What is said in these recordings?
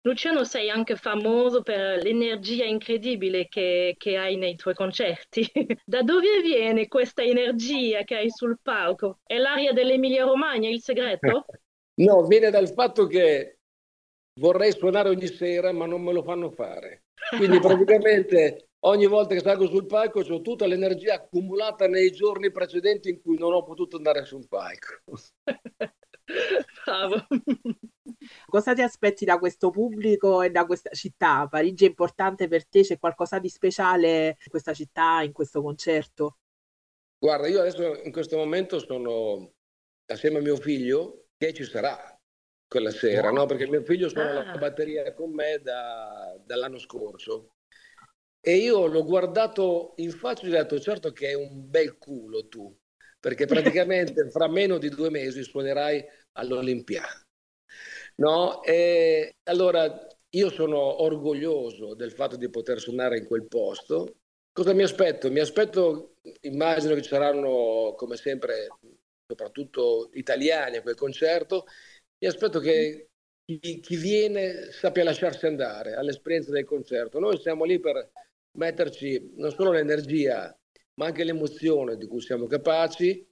Luciano, sei anche famoso per l'energia incredibile che hai nei tuoi concerti. Da dove viene questa energia che hai sul palco? È l'aria dell'Emilia-Romagna il segreto? No, viene dal fatto che vorrei suonare ogni sera, ma non me lo fanno fare. Quindi praticamente ogni volta che salgo sul palco ho tutta l'energia accumulata nei giorni precedenti in cui non ho potuto andare su un palco. Bravo. Cosa ti aspetti da questo pubblico e da questa città? Parigi è importante per te? C'è qualcosa di speciale in questa città, in questo concerto? Guarda, io adesso in questo momento sono assieme a mio figlio che ci sarà quella sera, no? Perché mio figlio suona la Ah, batteria con me dall'anno scorso. E io l'ho guardato in faccia e gli ho detto, certo che è un bel culo tu, perché praticamente fra meno di 2 mesi suonerai all'Olimpiade. No? E allora io sono orgoglioso del fatto di poter suonare in quel posto. Cosa mi aspetto? Mi aspetto, immagino che ci saranno, come sempre, soprattutto italiani a quel concerto. Mi aspetto che chi viene sappia lasciarsi andare all'esperienza del concerto. Noi siamo lì per metterci non solo l'energia, ma anche l'emozione di cui siamo capaci.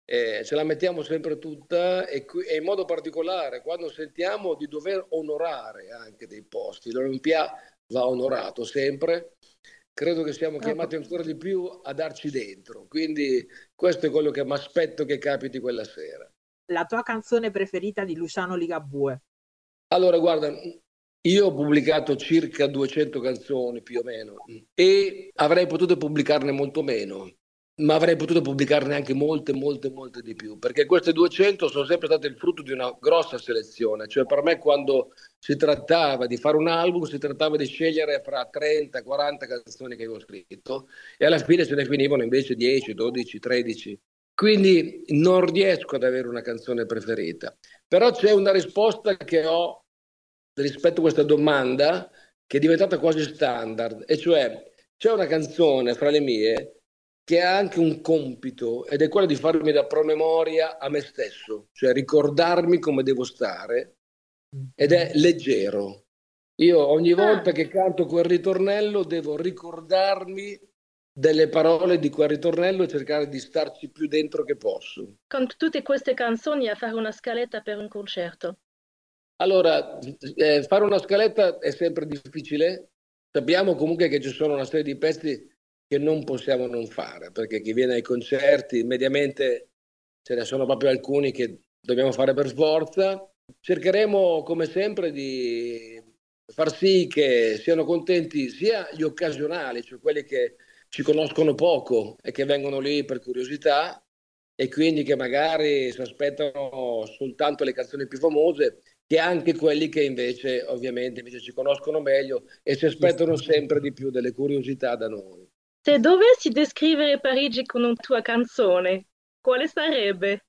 Ce la mettiamo sempre tutta e in modo particolare quando sentiamo di dover onorare anche dei posti. L'Olimpia va onorato sempre. Credo che siamo chiamati ancora di più a darci dentro. Quindi questo è quello che mi aspetto che capiti quella sera. La tua canzone preferita di Luciano Ligabue? Allora, guarda, io ho pubblicato circa 200 canzoni più o meno e avrei potuto pubblicarne molto meno, ma avrei potuto pubblicarne anche molte, molte, molte di più, perché queste 200 sono sempre state il frutto di una grossa selezione. Cioè per me quando si trattava di fare un album, si trattava di scegliere fra 30, 40 canzoni che avevo scritto e alla fine se ne finivano invece 10, 12, 13. Quindi non riesco ad avere una canzone preferita. Però c'è una risposta che ho rispetto a questa domanda che è diventata quasi standard, e cioè c'è una canzone fra le mie che ha anche un compito ed è quello di farmi da promemoria a me stesso, cioè ricordarmi come devo stare ed è Leggero. Io ogni volta ah, che canto quel ritornello devo ricordarmi delle parole di quel ritornello e cercare di starci più dentro che posso. con tutte queste canzoni a fare una scaletta per un concerto. Allora, fare una scaletta è sempre difficile. Sappiamo comunque che ci sono una serie di pezzi che non possiamo non fare, perché chi viene ai concerti, mediamente ce ne sono proprio alcuni che dobbiamo fare per forza. Cercheremo, come sempre, di far sì che siano contenti sia gli occasionali, cioè quelli che ci conoscono poco e che vengono lì per curiosità, e quindi che magari si aspettano soltanto le canzoni più famose, che anche quelli che invece ovviamente invece ci conoscono meglio e si aspettano sempre di più delle curiosità da noi. Se dovessi descrivere Parigi con una tua canzone, quale sarebbe?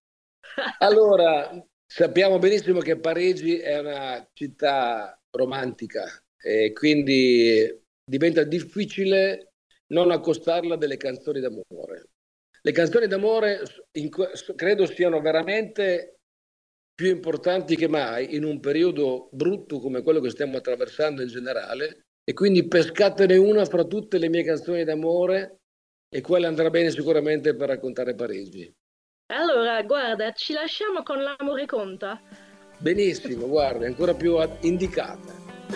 Allora, sappiamo benissimo che Parigi è una città romantica e quindi diventa difficile non accostarla delle canzoni d'amore. Le canzoni d'amore credo siano veramente più importanti che mai in un periodo brutto come quello che stiamo attraversando in generale, e quindi pescatene una fra tutte le mie canzoni d'amore e quella andrà bene sicuramente per raccontare Parigi. Allora, guarda, ci lasciamo con l'amore conta. Benissimo, guarda, è ancora più indicata.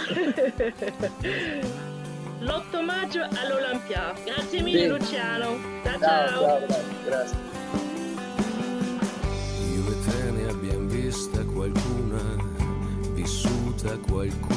L'8 maggio all'Olympia. Grazie mille Sì. Luciano. Ciao Ciao, ciao. ciao, grazie. Io e te ne abbiamo vista qualcuna, vissuta qualcuna.